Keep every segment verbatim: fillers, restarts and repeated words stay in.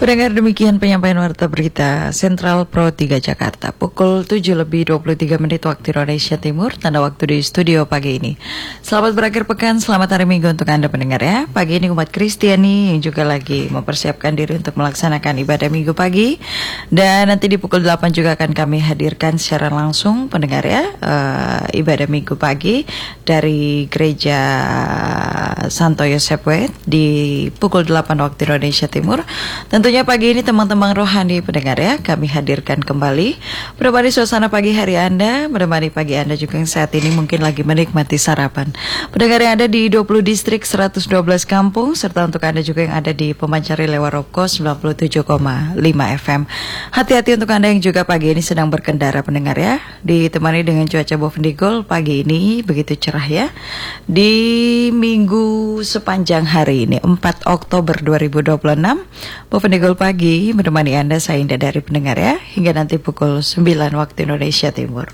Pendengar, demikian penyampaian warta berita Sentral Pro tiga Jakarta pukul tujuh lebih dua puluh tiga menit waktu Indonesia Timur, tanda waktu di studio pagi ini. Selamat berakhir pekan, selamat hari Minggu untuk Anda pendengar ya. Pagi ini umat Kristiani yang juga lagi mempersiapkan diri untuk melaksanakan ibadah Minggu pagi. Dan nanti di pukul delapan juga akan kami hadirkan secara langsung pendengar ya, uh, ibadah Minggu pagi dari Gereja Santo Yosef Wet di pukul delapan waktu Indonesia Timur. Tentunya pagi ini teman-teman rohani pendengar ya, kami hadirkan kembali menemani suasana pagi hari Anda, menemani pagi Anda juga yang saat ini mungkin lagi menikmati sarapan. Pendengar yang ada di dua puluh distrik, seratus dua belas kampung, serta untuk Anda juga yang ada di Pemancari lewat Robco sembilan puluh tujuh koma lima F M. Hati-hati untuk Anda yang juga pagi ini sedang berkendara pendengar ya, ditemani dengan cuaca Bovendigul pagi ini begitu cerah ya. Di minggu sepanjang hari ini empat Oktober dua ribu dua puluh enam, Bovendigul pagi menemani Anda, saya Indah dari pendengar ya, hingga nanti pukul sembilan waktu Indonesia Timur.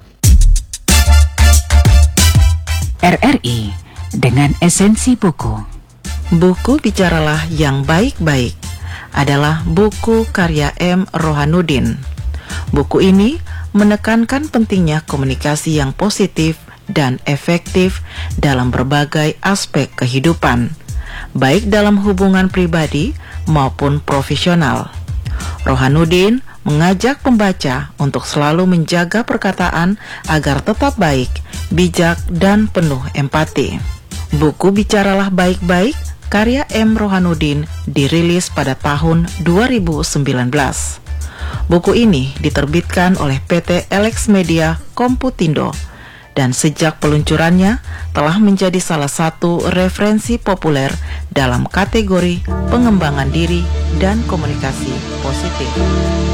R R I dengan esensi buku. Buku Bicaralah yang Baik-Baik adalah buku karya M. Rohanuddin. Buku ini menekankan pentingnya komunikasi yang positif dan efektif dalam berbagai aspek kehidupan, baik dalam hubungan pribadi maupun profesional. Rohanuddin mengajak pembaca untuk selalu menjaga perkataan agar tetap baik, bijak, dan penuh empati. Buku Bicaralah Baik-Baik karya M. Rohanuddin dirilis pada tahun dua ribu sembilan belas. Buku ini diterbitkan oleh P T Alex Media Komputindo dan sejak peluncurannya telah menjadi salah satu referensi populer dalam kategori pengembangan diri dan komunikasi positif.